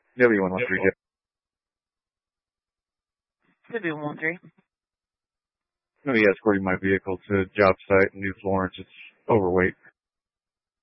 W113. W113. No, yeah, escorting my vehicle to a job site in New Florence. It's overweight.